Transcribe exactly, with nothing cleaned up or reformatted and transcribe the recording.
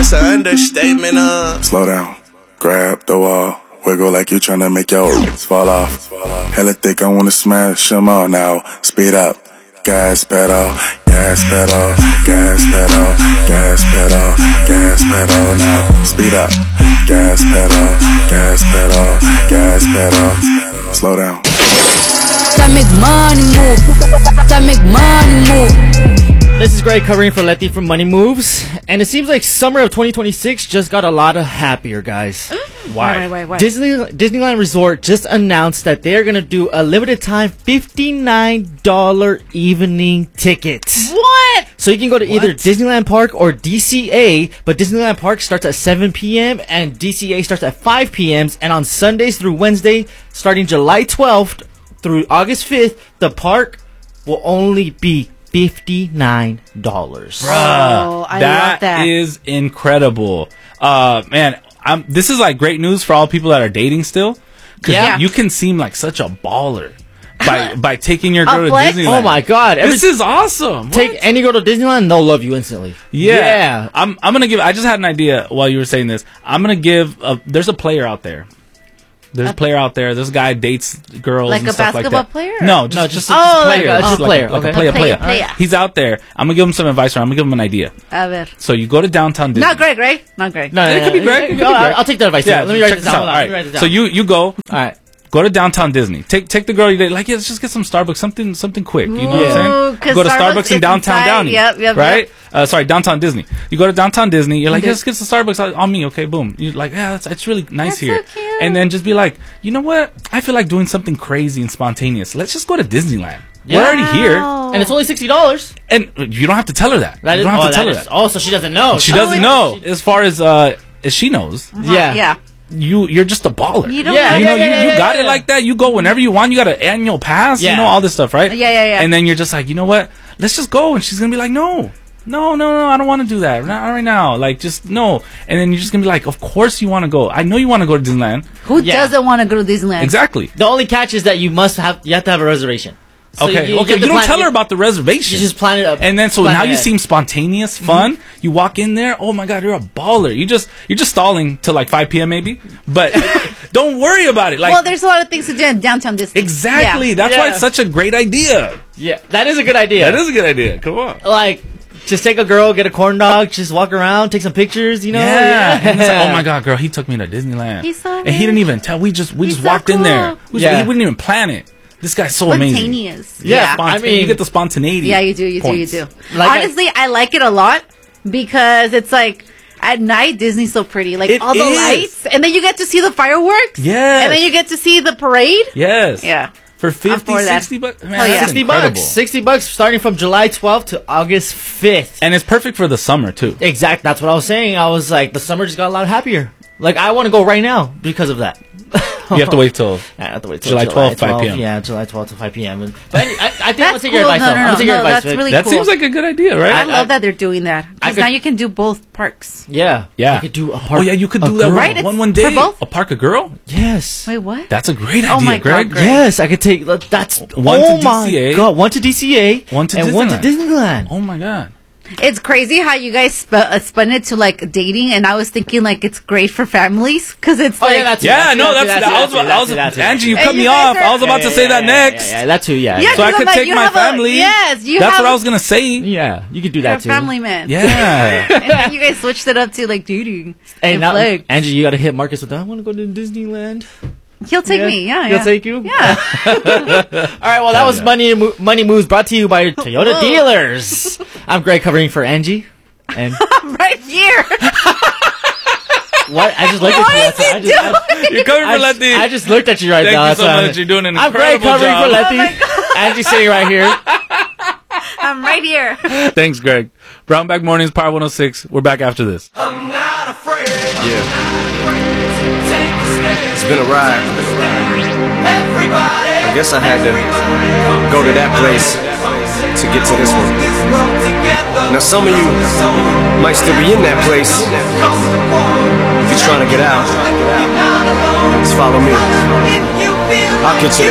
that's an understatement, uh. Slow down, grab the wall, wiggle like you tryna make your roots fall off. Hella thick, I wanna smash them all now. Speed up, gas pedal, gas pedal, gas pedal, gas pedal, gas pedal now. Speed up, gas pedal, gas pedal, gas pedal. Slow down. Time make money move. Time make money move. This is Greg covering for Letty from Money Moves, and it seems like summer of twenty twenty-six just got a lot of happier, guys. Why? Why, why, why? Disney Disneyland Resort just announced that they're gonna do a limited time fifty-nine dollar evening tickets. What? So you can go to either Disneyland Park or D C A, but Disneyland Park starts at seven p.m. and D C A starts at five p.m. And on Sundays through Wednesday, starting July twelfth through August fifth, the park will only be fifty-nine dollars. Oh, I that love that. is incredible. Uh, man, I'm, this is like great news for all people that are dating still. Cause Yeah. you can seem like such a baller by by taking your girl A to flex? Disneyland. Oh my God! Every, This is awesome. take What? any girl to Disneyland, they'll love you instantly. Yeah. Yeah. I'm I'm gonna give. I just had an idea while you were saying this. I'm gonna give. A, there's a player out there. There's a player out there. This guy dates girls Like and a stuff like basketball that. player? No, just No, just, just- just oh, a like player. a- just Just a like player, Like okay. a player, A player, player. player. He's out there. I'm gonna give him some advice. Or I'm gonna give him an idea. A ver. So you go to downtown Disney. Not Greg, right? Not Greg. No, no, It no, could be no, Greg. It could be I'll, Greg. I'll take that advice. Yeah, Let me check write this this down. out. Hold on, All let me write right. this down. So you you go. All right. Go to downtown Disney. Take take the girl. You date. Like, yeah, let's just get some Starbucks, something something quick. You know what Ooh, I'm saying? 'cause Go to Starbucks Starbucks is in downtown inside. Downey. Yep, yep, right? Uh, sorry, downtown Disney. You go to downtown Disney. You're like, Okay. yeah, let's get some Starbucks on, on me. Okay, boom. You're like, yeah, that's it's really nice That's so here. cute. And then just be like, you know what? I feel like doing something crazy and spontaneous. Let's just go to Disneyland. We're already here, Wow. And it's only sixty dollars. and you don't have to tell her that. That you is, don't have oh, to tell that her is- that. oh, so she doesn't know. She Oh, doesn't wait. know. As far as uh, as she knows, Yeah. Yeah. you you're just a baller. You don't Yeah, have you know, yeah, you, yeah, you yeah, got yeah. it like that. You go whenever you want. You got an annual pass. Yeah. You know, all this stuff, right? Yeah, yeah, yeah. And then you're just like, you know what? Let's just go. And she's gonna be like, no, no, no, no. I don't want to do that. Not right now. Like, just no. And then you're just gonna be like, of course you want to go. I know you want to go to Disneyland. Who Yeah. doesn't want to go to Disneyland? Exactly. The only catch is that you must have you have to have a reservation. So Okay. you- okay. have You to don't plan- tell her about the reservation. You just plan it up. And then so plan now you ahead. seem spontaneous, fun. You walk in there. Oh my God, you're a baller. You just you're just stalling till like five p.m. maybe, but don't worry about it. Like Well, there's a lot of things to do in downtown Disney. exactly. Yeah. That's why Yeah. it's such a great idea. Yeah, that is a good idea. That is a good idea. Come on. Like, just take a girl, get a corn dog, just walk around, take some pictures. You know? Yeah. And it's like, oh my God, girl, he took me to Disneyland. He's so and he didn't even tell. We just we He's just so walked in there. cool. We, Yeah. He wouldn't even plan it. This guy's so amazing. Spontaneous. Yeah, Spontan- I mean- you get the spontaneity. Yeah, you do, you points. do, you do. Like I- Honestly, I, like it a lot because it's like at night Disney's so pretty, like It all the is. lights, and then you get to see the fireworks. Yes. and then you get to see the parade. Yes. Yeah. For fifty, for that. sixty bucks. Man, Hell yeah. that's sixty incredible. bucks. Sixty bucks starting from July twelfth to August fifth. And it's perfect for the summer too. Exact. That's what I was saying. I was like, the summer just got a lot happier. Like, I want to go right now because of that. You have to wait till I have to wait till July twelfth, five p.m. Yeah, July twelfth to five p.m. And- But I, I, I think I'm That's gonna take your cool. advice. No, though. no, I'm no, gonna take your no, advice. that's Vic. really that cool. seems like a good idea, right? I, I- love that they're doing that I because could- now you can do both parks. Yeah. Yeah. I could do a park. Oh yeah, you could a do that girl. Right, one, it's one one for day. both? A park a girl. Yes. Wait, what? That's a great idea, Oh my God, Greg. Greg. Yes, I could take. That's One oh to my D C A. God, one to D C A, One to and one to Disneyland. Disneyland. Oh my God. It's crazy how you guys sp- uh, spun it to like dating, and I was thinking like it's great for families because it's Oh like yeah, that's Yeah, it, no, it, that's, it, I was, it, I was, that's it, Angie, you Hey, cut you me guys off. are- I was about Yeah, to say yeah, that yeah, next. Yeah, yeah, that too. Yeah. Yeah, yeah. So I 'cause could I'm like, take you my have a- family. yes, you That's have what I a- was gonna say. Yeah, you could do You're a that too. family man. Yeah. And then you guys switched it up to like dating. Hey, and now, flex. Angie, you gotta hit Marcus with that. I want to go to Disneyland. He'll take me. Yeah, He'll yeah. take you. Yeah. All right. Well, that was yeah. money Mo- money moves brought to you by Toyota Whoa. dealers. I'm Greg covering for Angie. And right here. what? I just looked What at you. is I he just, I, doing? You're coming I, for Letty. I just looked at you right Thank now. you That's so why much. I'm- You're doing an I'm Greg incredible covering for job. Letty. Angie's sitting right here. I'm right here. Thanks, Greg. Brownback Mornings, Power one oh six. We're back after this. I'm not afraid. Yeah, Take the stand. it's been a ride. Everybody. I guess I had to go to that place to get to this one. Now some of you might still be in that place. If you're trying to get out, just follow me. I'll get you